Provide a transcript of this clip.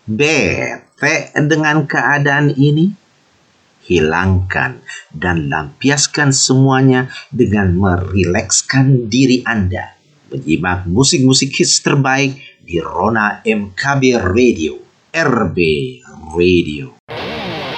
Bete dengan keadaan ini? Hilangkan dan lampiaskan semuanya dengan merilekskan diri Anda. Menyimak musik-musik hits terbaik di Rona MKB Radio, RB Radio.